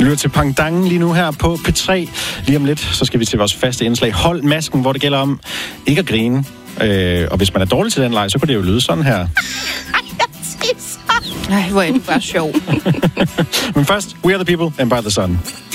lytter til Pangdangen lige nu her på P3. Lige om lidt, så skal vi til vores faste indslag Hold Masken, hvor det gælder om ikke at grine. Og hvis man er dårlig til den leg, så kunne det jo lyde sådan her. Ej, hvor er det bare sjov. Men først, We Are The People and By The Sun.